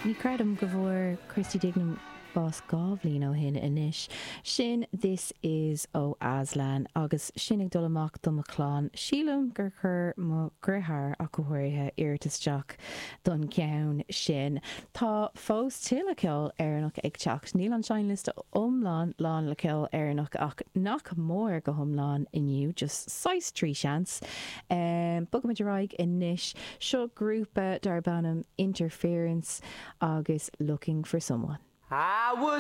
Ní credum go bhfuair Christy Dignam bás gábhlín ó hin inis. Sin this is ó Aslan agus sinnig dul amach do Maclán. Sílam gur chur mo grithar a go huirithe irtasteach don ceann sin. Tá fós tíla ceol éireannach ag teacht. Níl an sein lista omláin lán le ceol éireannach ach nach mór go thomláin inniu, just 6 trí seans. Bugam raig inis seo grúpa dar banam interference agus looking for someone. I was